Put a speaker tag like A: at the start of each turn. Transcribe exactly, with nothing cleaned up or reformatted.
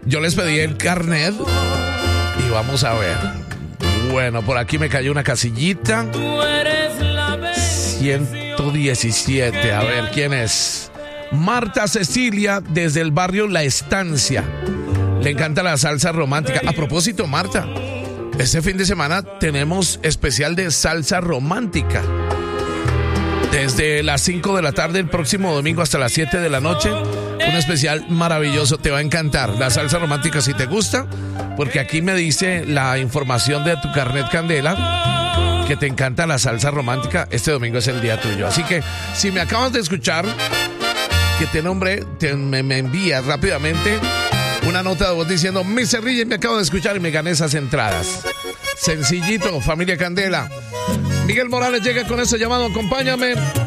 A: Yo les pedí el carnet y vamos a ver. Bueno, por aquí me cayó una casillita. ciento diecisiete. A ver, ¿quién es? Marta Cecilia, desde el barrio La Estancia. Le encanta la salsa romántica. A propósito, Marta, este fin de semana tenemos especial de salsa romántica. Desde las cinco de la tarde el próximo domingo hasta las siete de la noche. Un especial maravilloso, te va a encantar. La salsa romántica si te gusta, porque aquí me dice la información de tu carnet Candela que te encanta la salsa romántica. Este domingo es el día tuyo. Así que si me acabas de escuchar, que te nombre, te, me, me envías rápidamente una nota de voz diciendo: mi Cerrilla, me acabo de escuchar y me gané esas entradas. Sencillito, familia Candela. Miguel Morales llega con ese llamado, acompáñame.